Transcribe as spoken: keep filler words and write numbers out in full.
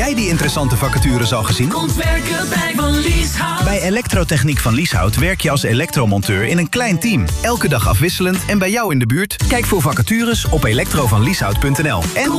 jij die interessante vacatures al gezien? Komt werken bij Van Lieshout. Bij Elektrotechniek van Lieshout werk je als elektromonteur in een klein team. Elke dag afwisselend en bij jou in de buurt. Kijk voor vacatures op elektrovanlieshout punt n l. En